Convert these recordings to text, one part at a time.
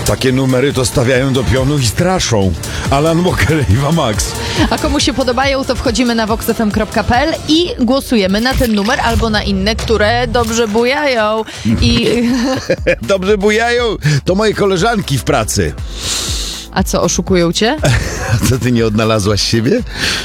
Takie numery to stawiają do pionu i straszą. Alan Walker i Ewa Max. A komu się podobają, to wchodzimy na voxfm.pl i głosujemy na ten numer albo na inne, które dobrze bujają. I... Dobrze bujają. To moje koleżanki w pracy. A co, oszukują cię? Co, ty nie odnalazłaś siebie?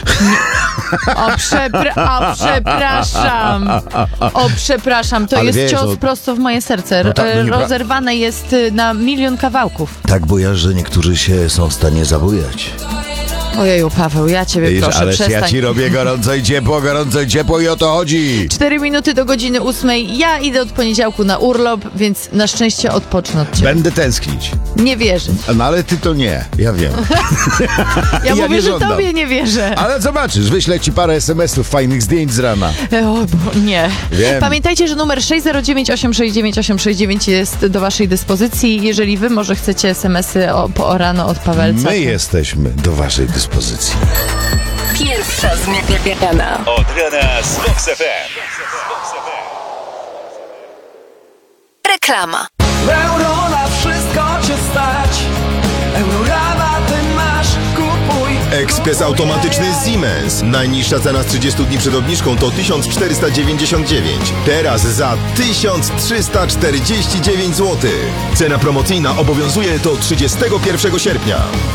O, przepraszam. To Ale jest wiesz, cios prosto w moje serce. No tak, no Rozerwane jest na milion kawałków. Tak bujasz, że niektórzy się są w stanie zabujać. Ojeju, Paweł, ja ciebie proszę, Ależ przestań. ja ci robię gorąco i ciepło i o to chodzi. 4 minuty do godziny 8. Ja idę od poniedziałku na urlop, więc na szczęście odpocznę od ciebie. Będę tęsknić. Nie wierzyć. No ale ty to nie, ja wiem. Ja mówię, nie że żądam. tobie nie wierzę. Ale zobaczysz, wyślę ci parę SMS-ów, fajnych zdjęć z rana. Nie. Wiem. Pamiętajcie, że numer 609 869 869 jest do waszej dyspozycji. Jeżeli wy może chcecie SMS-y o rano od Pawelca. My jesteśmy do waszej dyspozycji. Pierwsza zmiana. Od rana z Vox FM. Reklama. Euro na wszystko cię stać. Eurorabaty masz, kupuj. Ekspres automatyczny Siemens. Najniższa cena z 30 dni przed obniżką to 1499. Teraz za 1349 zł. Cena promocyjna obowiązuje do 31 sierpnia.